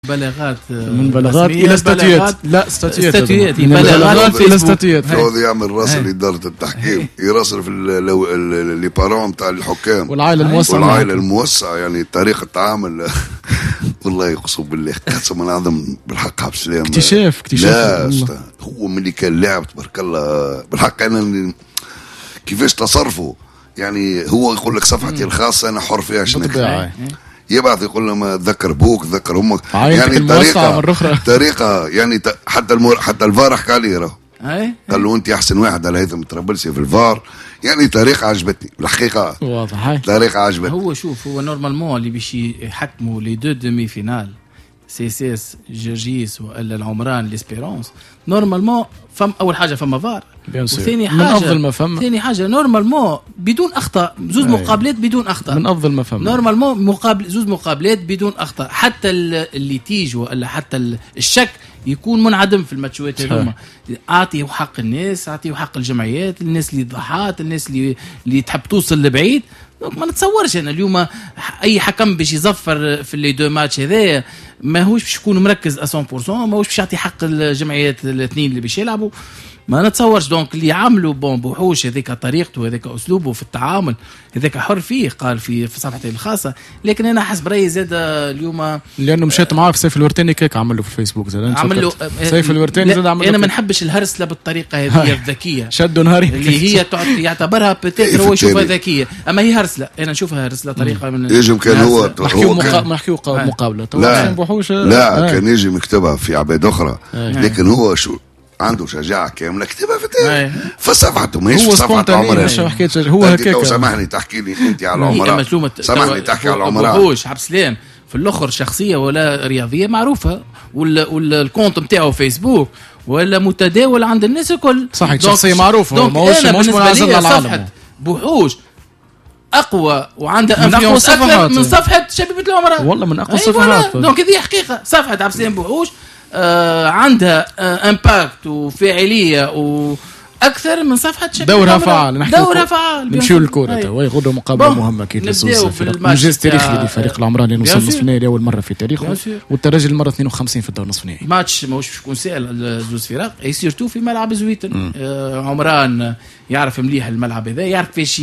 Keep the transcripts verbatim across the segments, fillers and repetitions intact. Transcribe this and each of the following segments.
بلاغات من بلاغات الى استاتيات. لا استاتيات استاتيات بلاغات الى استاتيات. هو يعمل راسل اداره التحكيم يراسل في لي بارون تاع الحكام والعائله الموسعه والعائله الموسعه يعني طريقه التعامل. والله يقسم بالله قسما العظيم بالحق عبد السلام اكتشاف اكتشاف لا هو ملي كان لاعب تبارك الله بالحق. انا كيفاش تصرفه يعني هو يقول لك صفحتي الخاصه انا حر فيها شنو يبعث يقول لهم ذكر بوك ذكر امك يعني طريقه طريقه يعني حتى المور حتى الفار حكى عليه راه قال له انت احسن واحد على هيثم طرابلسي في الفار. يعني طريقه عجبتني الحقيقه واضح طريقه عجبتني. هو شوف هو نورمالمون اللي باش يحكموا لي دو دومي فينال سي سي اس جرجيس ولا العمران ليسبيرونس نورمالمون فم اول حاجه فما فار وثاني حاجه من افضل ما فما ثاني حاجه نورمالمون بدون اخطاء زوز مقابلات بدون اخطاء من افضل ما فما نورمالمون مقابل زوز مقابلات بدون اخطاء حتى اللي تيج ولا حتى الشك يكون منعدم في الماتشات هذوما. اعطيه حق الناس اعطيه حق الجمعيات الناس اللي ضحات الناس اللي اللي تحب توصل لبعيد. ما نتصورش انا اليوم اي حكم باش يظفر في لي دو ماتش هذايا ما هوش باش يكون مركز مية بالمية ما هوش باش يعطي حق الجمعيات الاثنين اللي باش يلعبوا. ما نتصورش دونك اللي يعملوا بون بوحوش هذيك طريقته هذيك اسلوبه في التعامل هذاك حر فيه قال في في صفحته الخاصه. لكن انا حسب رايي زاد اليوم لانه مشيت معاه في سيف الورتاني كيك عمل له في الفيسبوك زاد عمل له سيف الورتاني زاد عمل انا ما نحبش الهرسله بالطريقه هذه الذكيه شدوا نهاري اللي هي يعتبرها بتاتر هو يشوفها ذكيه اما هي هرسله انا نشوفها هرسله طريقه من يجم كان هو نحكيو نحكيو مقابله لا بوحوش لا كان يجي مكتبها في عباد اخرى لكن هو شو عنده شجاعة كاملة كتبها في تاريخ فصفحته ماهيش في صفحة عمران. هو هكاك سامحني تحكي لي انت على عمران سامحني تحكي على عمران بوش عبد السلام في الاخر شخصية ولا رياضية معروفة ولا ولا الكونت نتاعو فيسبوك ولا متداول عند الناس الكل صحيح شخصية معروفة ماهوش ماهوش منعزل على العالم. بوحوش اقوى وعندها انفلونس اكثر من صفحة شبيبة العمران والله من اقوى الصفحات. دونك هذه حقيقة صفحة عبد السلام بوحوش آه عندها آه امباكت وفاعليه واكثر من صفحه شباب دورها فعال دورها فعال نمشيو للكره تو يغدوا مقابله مهمه كي تسوس انجاز تاريخي لفريق العمران اللي وصل نصف نهائي لاول مره في تاريخه والترجي المره اثنين وخمسين في الدور نصف نهائي. ماتش ماهوش باش يكون سهل زوز فرق اي سيرتو في ملعب زويتن. آه عمران يعرف مليح الملعب هذا يعرف كيفاش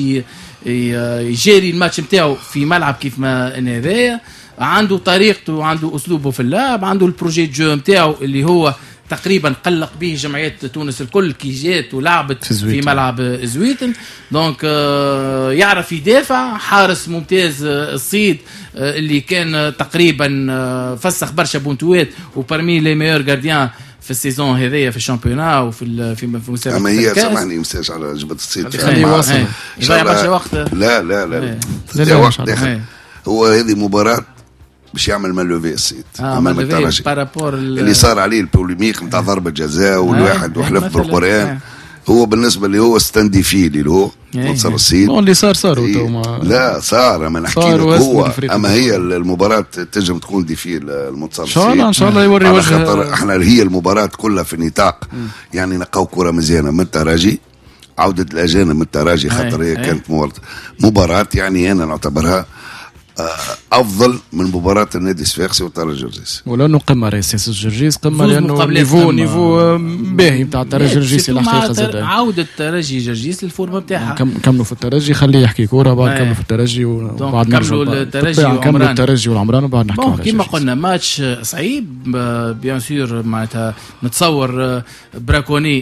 يجاري الماتش نتاعو في ملعب كيف ما هذايا عنده طريقته وعنده اسلوبه في اللعب عنده البروجي جو نتاعو اللي هو تقريبا قلق به جمعيات تونس الكل كي جات ولعبت في, في ملعب زويتن. دونك آه يعرف يدافع حارس ممتاز آه الصيد آه اللي كان تقريبا آه فسخ برشا بونتوات وبرمي لي ميور غارديان في السيزون هذيا في الشامبيونا وفي في في مسابقه اما هي سامحني مساج على جبهه الصيد خليه يواصل يضيع برشا وقت. لا لا لا لا وقت هو هذه مباراه باش يعمل مالوفي السيد آه امام الترجي اللي صار عليه البوليميك نتاع ضربه جزاء والواحد وحلف بالقران. هو بالنسبه اللي هو ستاندي فيه اللي هو منصر السيد اللي صار صار لا صار ما نحكي لك هو اما هي المباراه تنجم تكون دي فيه المنصر السيد ان شاء الله ان شاء الله يوري وجه خاطر احنا هي المباراه كلها في نطاق يعني نلقاو كره مزيانه من الترجي عوده الاجانب من الترجي خاطر هي كانت مباراه يعني انا نعتبرها افضل من مباراه النادي الصفاقسي والترجي الجرجيسي ولانه قمه رئيس الجرجيس قمه لانه نيفو نيفو باهي نتاع الترجي الجرجيسي الحقيقه زاد عوده الترجي الجرجيس للفورمه نتاعها. كملوا في الترجي خليه يحكي كوره بعد كملوا في الترجي وبعد نرجعوا للترجي وعمران الترجي والعمران وبعد نحكوا كما قلنا ماتش صعيب بيان سور معناتها نتصور براكوني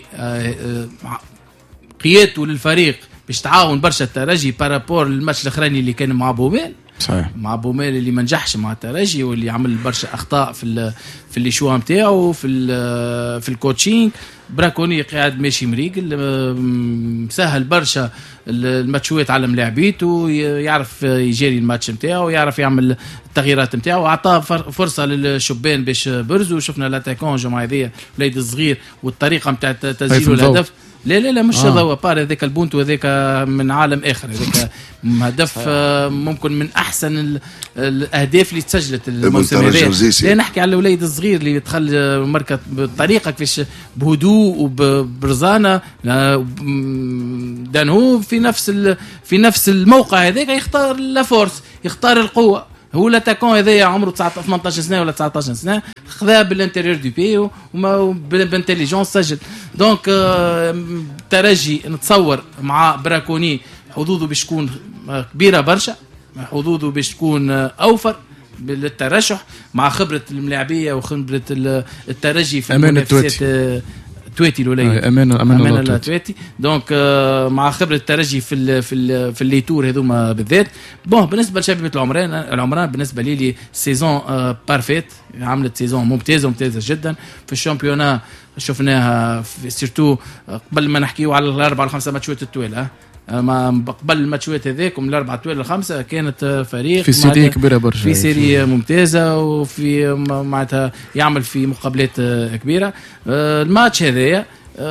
قيادته للفريق باش تعاون برشا الترجي بارابور للماتش الاخراني اللي كان مع بومال صحيح مع بومال اللي ما نجحش مع الترجي واللي عمل برشا اخطاء في في اللي شوا نتاعو في في الكوتشينج. براكوني قاعد ماشي مريقل مسهل برشا الماتشوات على ملاعبيته يعرف يجاري الماتش نتاعو يعرف يعمل التغييرات نتاعو اعطاه فرصه للشبان باش برزوا. شفنا لاتاكون جماعه هذيا وليد الصغير والطريقه نتاع تسجيل الهدف لا لا لا مش هذا هو بار هذاك البونت وهذاك من عالم اخر هذاك هدف ممكن من احسن الاهداف اللي تسجلت الموسم هذا. لا نحكي على الوليد الصغير اللي دخل مركز بطريقه كيفاش بهدوء وبرزانه دانو في نفس في نفس الموقع هذاك يختار لا فورس يختار القوه هو لاتاكون هذايا عمره ثمانية عشر سنه ولا تسعة عشر سنه خذا بالانتيريور دو بي وما بانتليجنس سجل. دونك ترجي نتصور مع براكوني حظوظه باش تكون كبيره برشا، حظوظه باش تكون اوفر بالترشح مع خبره الملاعبيه وخبره الترجي في المنافسات. تويتي الولاية أمانة أمانة لا تويتي. دونك مع خبرة الترجي في ال في ال في الليتور هذوما بالذات. بون بالنسبة لشبيبة العمران العمران بالنسبة لي لي سيزون بارفيت، عملت سيزون ممتازة ممتازة جدا في الشامبيونا. شفناها سيرتو قبل ما نحكيو على الأربعة والخمسة ماتشات التوالة، ما قبل الماتشات هذيك من الأربعة توالي الخمسة كانت فريق في سيري كبيرة برشا، في سيري ممتازة وفي معناتها يعمل في مقابلات كبيرة. الماتش هذايا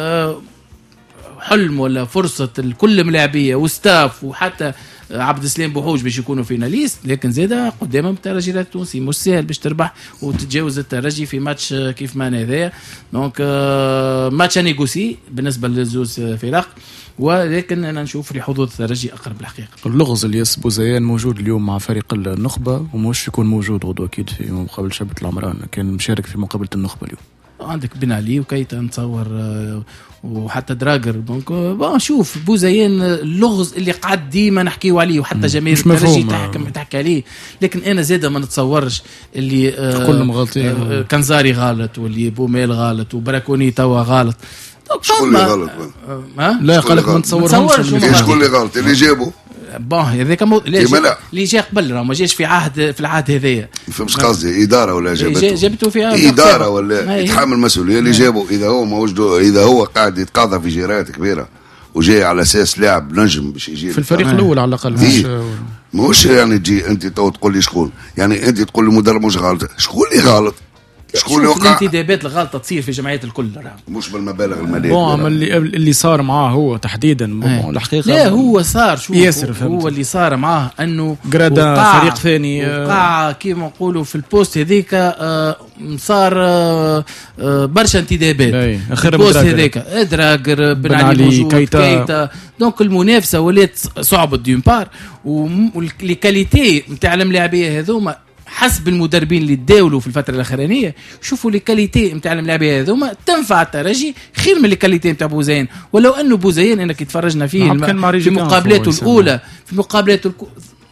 حلم ولا فرصة الكل ملاعبية وستاف وحتى عبد السلام بوحوج باش يكونوا فيناليست، لكن زاده قدامهم الترجي التونسي مش سهل باش تربح وتتجاوز الترجي في ماتش كيف ما هذايا. دونك ماتش نيغوسي بالنسبه للزوز فرق، ولكن انا نشوف لي حظوظ الترجي اقرب الحقيقه. اللغز اللي ياس بوزيان موجود اليوم مع فريق النخبه ومش يكون موجود غدوه اكيد في مقابله شبيبة العمران، كان مشارك في مقابله النخبه اليوم. عندك بن علي وكيتا نتصور وحتى دراجر. دونك بون شوف بوزيان اللغز اللي قعد ديما نحكيو عليه وحتى جماهير الترجي تحكم تحكي عليه، لكن انا زاده ما نتصورش اللي كلهم غلطين. كنزاري غلط واللي بوميل غلط وبراكوني توا غلط. شكون اللي غلط؟ لا قالك ما نتصورهمش. شكون اللي غلط اللي جابوا؟ بون هذاك مو... اللي جا قبل راه ما جاش في عهد في العهد هذايا. ما فهمش قصدي اداره ولا جابته جابته في اداره ولا يتحمل مسؤوليه اللي جابوا. اذا هو ما وجدوا اذا هو قاعد يتقاضى في جيرات كبيره وجاي على اساس لاعب نجم باش يجي في الفريق الاول على الاقل. مش مش يعني تجي انت تو تقول لي شكون، يعني انت تقول لي مدرب مش غلط، شكون اللي غلط؟ شكون اللي وقع؟ الانتدابات الغلطه تصير في جمعيات الكل راه مش بالمبالغ الماليه. بون اللي اللي صار معاه هو تحديدا الحقيقه لا هو صار شوف ياسر هو اللي صار معاه انه قرادا فريق ثاني وقع كيما نقولوا في البوست هذيك آه صار آه آه برشا انتدابات في البوست هذيك دراجر بن علي كيتا, كيتا. دونك المنافسه ولات صعبه دون بار والكاليتي نتاع الملاعبيه هذوما حسب المدربين اللي تداولوا في الفتره الاخرانيه شوفوا لي كاليتي نتاع الملاعبيه هذوما تنفع الترجي خير من الكاليتي نتاع بوزيان. ولو انه بوزيان انك تفرجنا فيه الم... في مقابلاته الاولى في مقابلاته الك...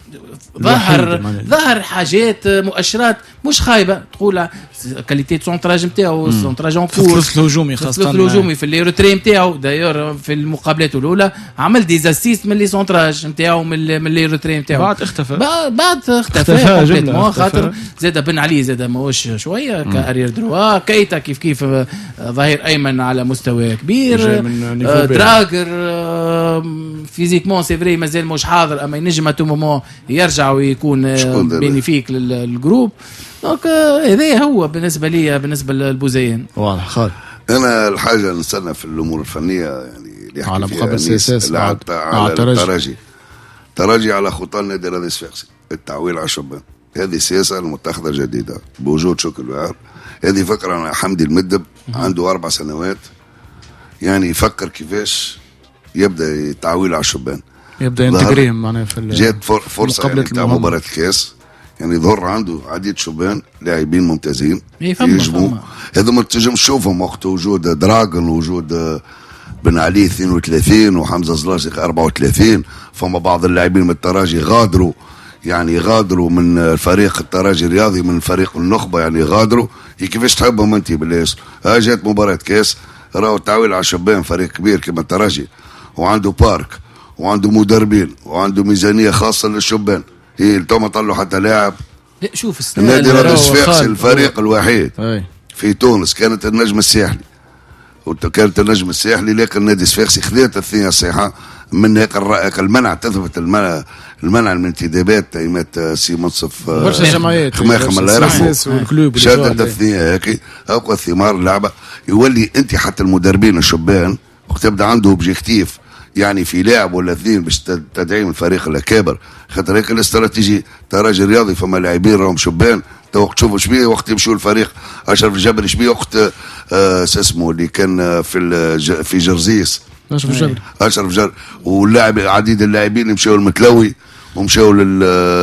ظهر ظهر حاجات مؤشرات مش خايبه تقول كاليتي سونتراج نتاعو سونتراج اون كور في الهجومي خاصه في الهجومي في الليروتري نتاعو دايور في المقابلات الاولى عمل ديزاسيست من لي سونتراج نتاعو من من الليروتري نتاعو بعد اختفى بعد اختفى كومبليتمون خاطر زاد بن علي زاد ماهوش شويه كارير دروا كيتا كيف كيف ظهير ايمن على مستوى كبير دراجر فيزيكمون سي فري مازال مش حاضر اما ينجم تو مومون يرجع ويكون بينيفيك للجروب. دونك هذا هو بالنسبه لي بالنسبه للبوزيان. واضح خالد. انا الحاجه نستنى في الامور الفنيه يعني اللي على مقابل سياسات على, على الترجي ترجي على خطى النادي الرياضي الصفاقسي التعويل على الشبان. هذه سياسه المتخذه جديده بوجود شكل وعر. هذه فكره انا حمدي المدب عنده اربع سنوات يعني يفكر كيفاش يبدا التعويل على الشبان يبدا ينتجريهم معناها في جات فرصه يعني تاع مباراه الكاس يعني ظهر عنده عديد شبان لاعبين ممتازين يجموا هذا ما تنجم تشوفهم وقت وجود دراغون وجود بن علي اثنين وثلاثين وحمزه زلاشق أربعة وثلاثين. فما بعض اللاعبين من التراجي غادروا يعني غادروا من الفريق التراجي الرياضي من فريق النخبه يعني غادروا. كيفاش تحبهم انت بالله؟ ها جات مباراه كاس راهو التعويل على شبان فريق كبير كما التراجي وعنده بارك وعنده مدربين وعنده ميزانيه خاصه للشبان. هي توما طلعوا حتى لاعب. لا شوف النادي الرياضي الصفاقسي الفريق الوحيد أي. في تونس كانت النجم الساحلي وكانت النجم الساحلي لكن النادي الصفاقسي خذت الثانيه الصحيحه من هيك المنع تثبت المنع المنع من انتدابات تايمات سي منصف برشا جمعيات خماخم الله يرحمه شادت الثانيه هيك اوقع ثمار اللعبه. يولي انت حتى المدربين الشبان وقت تبدا عنده اوبجيكتيف يعني في لاعب ولا اثنين باش تدعيم الفريق الاكابر خاطر هيك الاستراتيجي تراجي رياضي فما لاعبين راهم شبان وقت تشوفوا شبيه وقت يمشوا الفريق اشرف الجبري شبيه وقت آه اسمه اللي كان في في جرزيس اشرف الجبري اشرف الجبري واللاعب عديد اللاعبين يمشوا المتلوي ومشاو لل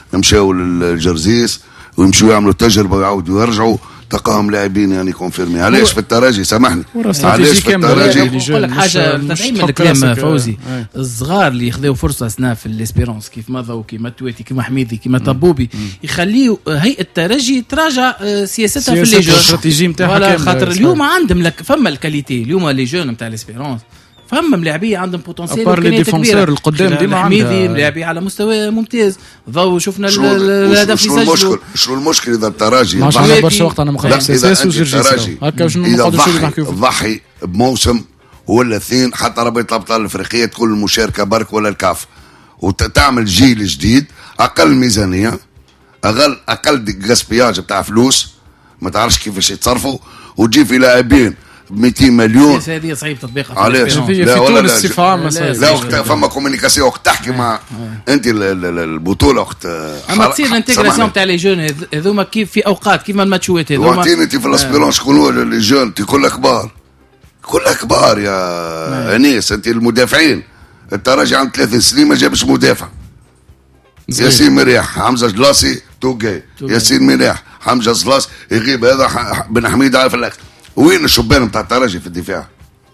مشاو للجرزيس ويمشوا يعملوا تجربه ويعاودوا يرجعوا تلقاهم لاعبين يعني كونفيرمي. علاش في الترجي سامحني علاش في الترجي نقول لك حاجه تدعيم الكلام فوزي الصغار اللي ياخذوا فرصه سنا في الاسبيرونس كيف مضوا كيما تويتي كيما حميدي كيما طبوبي يخليوا هيئه الترجي تراجع سياستها في لي جون الاستراتيجيه نتاعها خاطر اليوم عندهم لك فما الكاليتي اليوم لي جون نتاع الاسبيرونس فهم ملاعبيه عندهم بوتنسيال كبير القدام ديما حميدي ملاعبيه على مستوى ممتاز ضو شفنا الهدف اللي سجلوا. شو المشكل اذا الترجي ضحى برشا وقت انا مقابل سياسي وجرجيس هكا شنو نقعدوا شويه نحكيو ضحي بموسم ولا اثنين حتى رابطه الابطال الافريقيه تكون المشاركه برك ولا الكاف وتعمل جيل جديد اقل ميزانيه اقل اقل غاسبياج بتاع فلوس ما تعرفش كيفاش يتصرفوا وتجي في لاعبين مئتين مليون. هذه صعيب تطبيقها علاش لا ولا لا لا وقت فما كومونيكاسيون وقت تحكي مع انت البطوله وقت اما تصير الانتجراسيون تاع لي جون هذوما كيف في اوقات كيف ما الماتشوات هذوما وقت انت في الاسبيرون شكون لي جون كل كبار كل كبار يا انيس انت المدافعين الترجي عند ثلاثين سنين ما جابش مدافع ياسين مريح حمزه جلاسي توجي ياسين مريح حمزه جلاسي يغيب هذا بن حميد عارف الاخر وين الشبان بتاع الترجي في الدفاع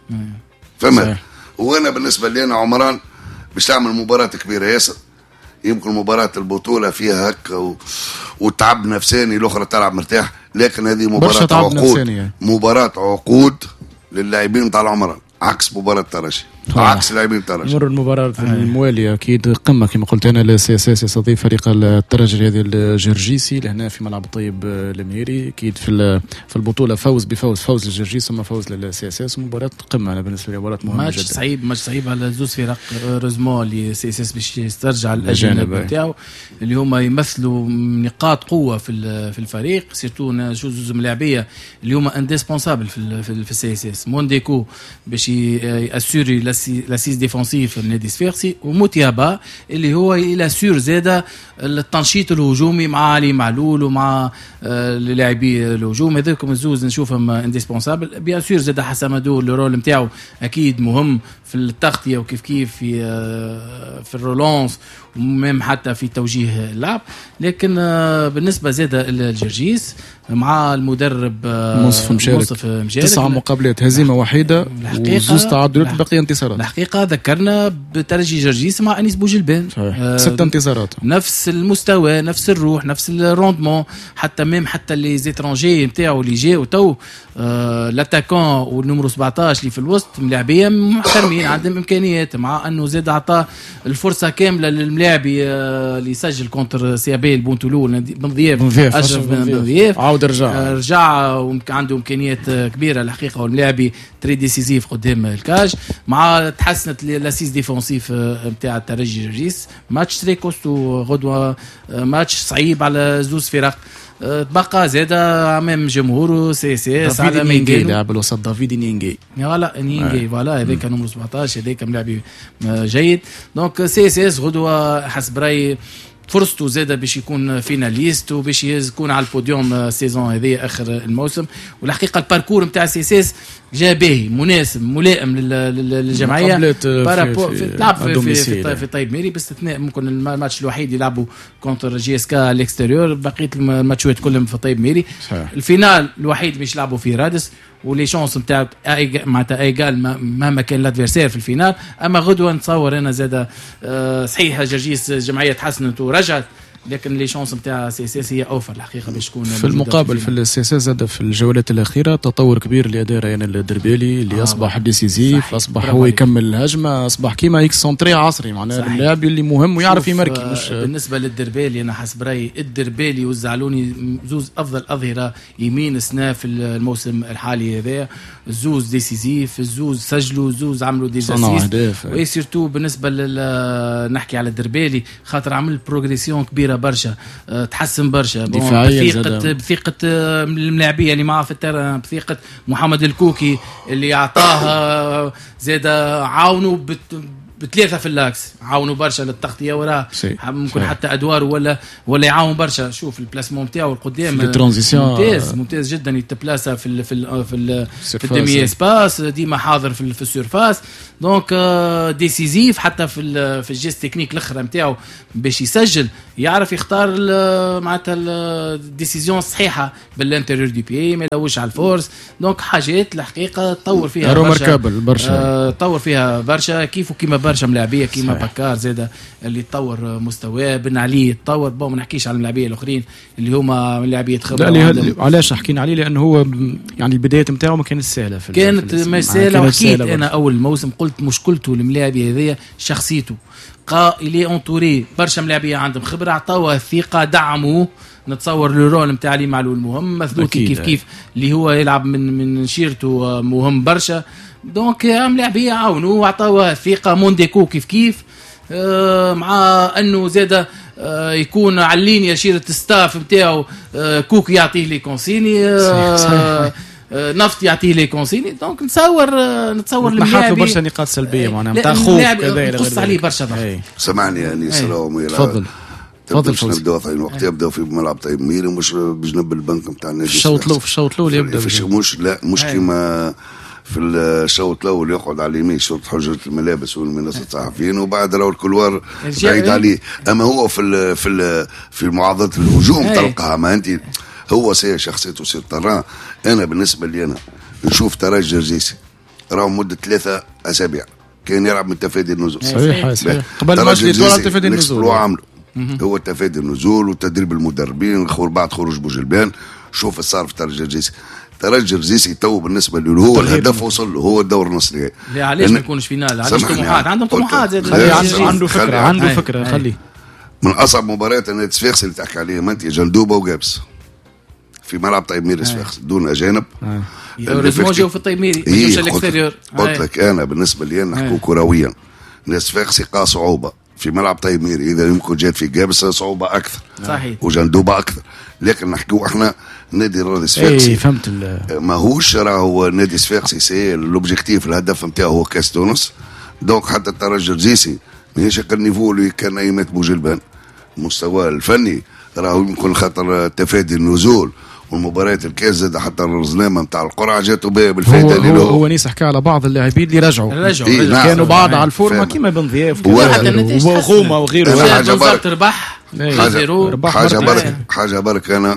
فما وانا بالنسبه لي انا عمران باش تعمل مباراه كبيره ياسر يمكن مباراه البطوله فيها هكا و... وتعب نفساني الاخرى تلعب مرتاح لكن هذه مباراه عقود مباراه عقود للاعبين بتاع العمران عكس مباراه الترجي عكس لاعبين الترجي مر المباراه المواليه اكيد قمه كما قلت انا للسي اس اس يستضيف فريق الترجي هذه الجرجيسي لهنا في ملعب الطيب المهيري اكيد في في البطوله فوز بفوز فوز للجرجيس ثم فوز للسي اس اس مباراه قمه انا بالنسبه لي مباراه مهمه ماتش جدا صعيب ماتش صعيب على زوز فرق روزمون اللي سي اس اس باش يسترجع الاجانب نتاعو اللي هما يمثلوا نقاط قوه في في الفريق سيرتو زوز ملاعبيه اللي هما انديسبونسابل في في السي اس اس مونديكو باش ياسوري لاسيس ديفونسيف النادي الصفاقسي وموتيابا اللي هو الى سور زاده التنشيط الهجومي مع علي معلول ومع اللاعبي الهجوم هذوكم الزوز نشوفهم انديسبونسابل بيان سور زاد حسامدو الرول نتاعو اكيد مهم في التغطيه وكيف كيف في في الرولانس ومم حتى في توجيه اللعب لكن بالنسبه زاد الجرجيس مع المدرب منصف مشارك تسعة مقابلات هزيمه وحيده وزوز تعادلات بقي انتصارات الحقيقه ذكرنا بترجي جرجيس مع انيس بوجلبان آه ست انتصارات نفس المستوى نفس الروح نفس الروندمون حتى ميم حتى لي زيترونجي نتاعو اللي جاوا تو آه لاتاكون والنمرو سبعطاش اللي في الوسط ملاعبيه محترمين عندهم امكانيات مع انه زاد عطاه الفرصه كامله للملاعبي آه اللي يسجل كونتر سيابي البونتولو بن ضياف اشرف بن ضياف عاود رجع رجع وعنده امكانيات كبيره الحقيقه واللاعبي تري ديسيزيف قدام الكاج مع تحسنت لاسيس ديفونسيف نتاع الترجي جرجيس ماتش تري كوستو غدوه ماتش صعيب على زوز فرق تبقى زاد امام جمهور سي سي اس على مينجي لاعب الوسط دافيد نينجي فوالا نينجي فوالا هذاك نمرو سبعطاش هذاك ملاعب جيد دونك سي سي اس غدوه حسب رايي فرصته زاده باش يكون فيناليست وباش يكون على البوديوم السيزون هذه اخر الموسم والحقيقه الباركور نتاع سي سي اس جا باهي مناسب ملائم للجمعيه تلعب في, في, في, في طيب ميري باستثناء ممكن الماتش الوحيد يلعبوا كونتر جي اس كا الاكستيريور بقيه الماتشات كلهم في طيب ميري الفينال الوحيد باش يلعبوا فيه رادس ولي شانس نتاع معناتها ايجال مهما كان الادفيرسير في الفينال اما غدوه نتصور انا زاده صحيح جرجيس الجمعيه تحسنت ورجعت لكن لي شانس نتاع سي اس اس هي اوفر الحقيقه باش تكون في المقابل في السي اس اس زاد في الجولات الاخيره تطور كبير لاداء ريان الدربالي اللي آه اصبح ديسيزيف اصبح هو يكمل الهجمه اصبح كيما اكسونتري عصري معناها اللاعب اللي مهم ويعرف يمركي مش بالنسبه للدربالي انا حسب رايي الدربالي والزعلوني زوز افضل اظهره يمين سنا في الموسم الحالي هذا زوز ديسيزيف زوز سجلوا زوز عملوا ديزاسيست وي سيرتو بالنسبه نحكي على الدربالي خاطر عمل بروغريسيون كبيره برشا أه تحسن برشا بثقة بثقة الملاعبية اللي معه في التيران بثقة محمد الكوكي اللي أعطاه زاد عاونه بثلاثه في اللاكس عاونوا برشا للتغطيه وراه ممكن صحيح. حتى ادوار ولا ولا يعاون برشا. شوف البلاسمون نتاعو القدام ممتاز ممتاز جدا يتبلاسا في ال في ال في, ال في الديمي اسباس ديما حاضر في, في السيرفاس دونك ديسيزيف حتى في في الجيست تكنيك الاخر نتاعو باش يسجل يعرف يختار معناتها الديسيزيون الصحيحه بالانتيريور دي بي ما يلوش على الفورس. دونك حاجات الحقيقه تطور فيها برشا برشا تطور فيها برشا كيف وكيما برشا ملاعبيه كيما بكار زاده اللي تطور مستواه بن علي تطور. بون ما نحكيش على الملاعبيه الاخرين اللي هما ملاعبيه خبره. علاش حكينا عليه لانه هو يعني البدايات نتاعو ما كانت سهله في كانت ما سهله. وحكيت انا اول موسم قلت مشكلته الملاعبيه هذيا شخصيته قائلي انطوري برشا ملاعبيه عندهم خبره عطاوه الثقه دعموه. نتصور الرول نتاع علي معلول مهم مثبوت كيف كيف اللي هو يلعب من من شيرته مهم برشا. دونك ملاعبيه عاونوا وعطاوه الثقه مونديكو كيف كيف آه مع انه زاده آه يكون على اللينيا شيره الستاف نتاعو آه كوك يعطيه لي كونسيني آه نفط يعطيه لي كونسيني. دونك نتصور نتصور الملاعب برشا نقاط سلبيه معناها نتاع خوف كذا نقص عليه برشا ضغط. سمعني يعني سلام تفضل تفضل فوز نبداو في الوقت يبداو في ملعب طيب ميري مش بجنب البنك نتاع النادي في الشوط الاول في الشوط الاول يبدا مش لا مش كيما في الشوط الاول يقعد على اليمين شرطه حجره الملابس والمنصه الصحفيين وبعد لو الكلوار بعيد عليه. اما هو في ال في ال في معارضه الهجوم تلقاها ما انت هو سي شخصيته سير ترى. انا بالنسبه لي انا نشوف ترجي جرجيسي راه مده ثلاثه اسابيع كان يلعب من تفادي النزول. صحيح صحيح قبل ما يطلع تفادي النزول عملوا هو تفادي النزول وتدريب المدربين خور بعد خروج بوجلبان. شوف صار في ترجي جرجيسي ترجي جرجيسي تو بالنسبه له هو الهدف وصل له هو الدور النص نهائي. علاش ما يكونش فينال علاش طموحات عندهم طموحات عنده فكره عنده فكره خليه. من اصعب مباريات النادي الصفاقسي اللي تحكي عليها انت جندوبه وجابس في ملعب طيب ميري صفاقسي دون اجانب يورزموجو في طيب ميري مش الاكستيريور. قلت لك انا بالنسبه لي نحكوا كرويا النادي الصفاقسي قا صعوبه في ملعب طيب ميري اذا يمكن جات في جابس صعوبه اكثر صحيح وجندوبه اكثر. لكن نحكوا احنا نادي الرياضي الصفاقسي اي فهمت ماهوش راهو نادي الصفاقسي سي لوبجيكتيف الهدف نتاعو هو كاس تونس. دونك حتى الترجي الجرجيسي ماهيش النيفو اللي كان ايامات بوجلبان المستوى الفني راهو يمكن خاطر تفادي النزول والمباريات الكاس زاد حتى الرزنامه نتاع القرعه جاتوا بها بالفائده اللي هو, هو نيس حكى على بعض اللاعبين اللي رجعوا رجعوا إيه نعم كانوا بعض على الفورمه كيما بن ضياف وغومه وغيره. حاجه برك ربح حاجه برك حاجه برك انا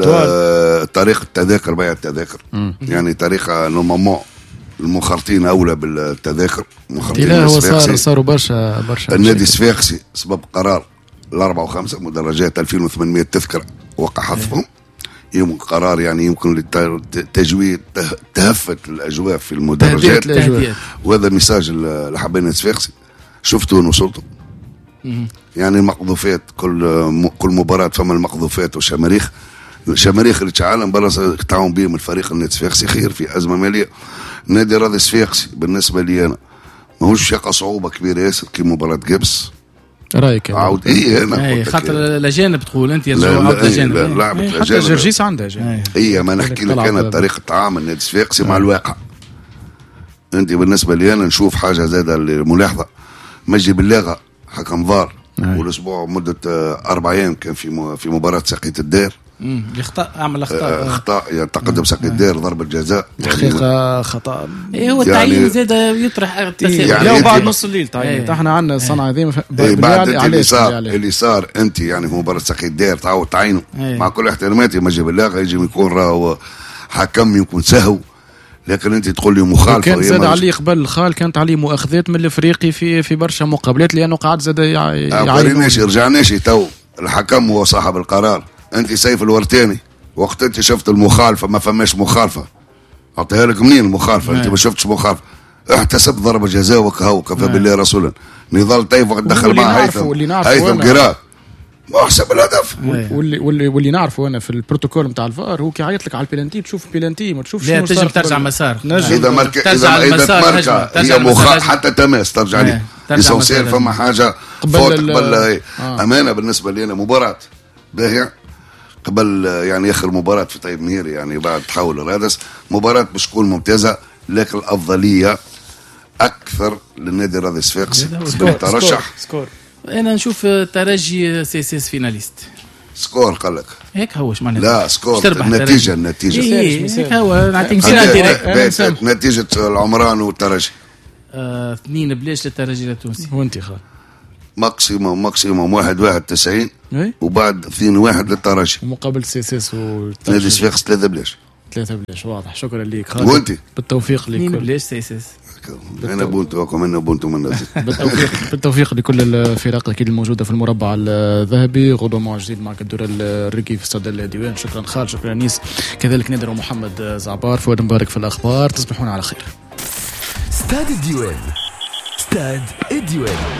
طريقه التذاكر بيع التذاكر يعني طريقه نورمالمون المخرطين اولى بالتذاكر مخرطين. لا هو صار صاروا برشا برشا النادي الصفاقسي سبب قرار الأربعة وخمسة مدرجات ألفين وثمانمائة تذكرة وقع حذفهم يمكن قرار يعني يمكن للتجويد تهفت الأجواء في المدرجات وهذا ميساج لحبايبنا الصفاقسي شفتوا وصلتوا يعني المقذوفات كل كل مباراة فما المقذوفات والشماريخ الشماريخ اللي تعالم برا تعاون بهم الفريق النادي الصفاقسي خير في أزمة مالية. نادي الرياضي الصفاقسي بالنسبة لي أنا ماهوش يقع صعوبة كبيرة ياسر كي مباراة جبس رايك عاود ايه انا ايه خاطر الاجانب تقول انت يرجعوا عبد الاجانب لا لا ايه حتى جرجيس عنده اجانب ايه ما نحكي لك انا طريقه تعامل النادي الصفاقسي مع الواقع. انت بالنسبه لي انا نشوف حاجه زاده الملاحظه مجدي باللاغه حكم فار والاسبوع مده اربع ايام كان في في مباراه ساقية الدير اخطاء عمل اخطاء اخطاء يعني تقدم ساقية الدير ضربه جزاء حقيقه خطا. ايه هو التعيين يعني زاد يطرح تساؤل يعني بعد نص الليل تعيين احنا عندنا صنعه ذي بعد اللي صار اللي صار انت يعني في مباراه ساقية الدير تعاود تعينه مع كل احتراماتي مجدي باللاغه يجي يكون راهو حكم يكون سهو لكن انت تقول لي مخالفه. كان زاد عليه قبل الخال كانت عليه مؤاخذات من الافريقي في في برشا مقابلات لانه قاعد زاد يعينش رجعناش تو الحكم هو صاحب القرار. انت سيف الورتاني وقت انت شفت المخالفه ما فماش مخالفه اعطيها لك منين المخالفه انت ما شفتش مخالفه احتسب ضربه جزاء وكهو كفى بالله رسولا نضال طيف وقت دخل معه هيثم هيثم قراء ما حسب الهدف. واللي واللي واللي نعرفه انا في البروتوكول نتاع الفار هو كي يعيط لك على البلانتي تشوف البلانتي ما تشوفش شنو تنجم ترجع مسار اذا مركز اذا اذا تمركز هي مخالفه حتى تماس ترجع ليه ليسونسيال فما حاجه فوت قبل هي امانه بالنسبه لي انا مباراه باهيه قبل يعني اخر مباراه في طيب ميري يعني بعد تحول الرادس مباراه باش تكون ممتازه لكن الافضليه اكثر للنادي الرياضي الصفاقسي سكور ترشح. سكور انا نشوف ترجي سي اس اس فيناليست. سكور قال لك هيك هو ايش معناها؟ لا سكور النتيجه النتيجه إيه هيك هو نعطيك مثال ديريكت. نتيجه العمران والترجي آه، اثنين بلاش للترجي التونسي. وانت خال ماكسيموم ماكسيموم واحد واحد تسعين اي وبعد اثنين واحد للترجي مقابل سي اس اس نادي صفاقس ثلاثة بلاش ثلاثة بلاش. واضح. شكرا ليك خالد. وانت بالتوفيق لكل اثنين بلاش سي اس اس. انا بونتو وكم انا بونتو من بالتوفيق بالتوفيق لكل الفرق اكيد الموجوده في المربع الذهبي. غدوه مع جديد معك الدور الريكي في استاد الديوان. شكرا خالد. شكرا انيس. كذلك نادر ومحمد زعبار. فؤاد مبارك في الاخبار. تصبحون على خير. استاد الديوان. استاد الديوان.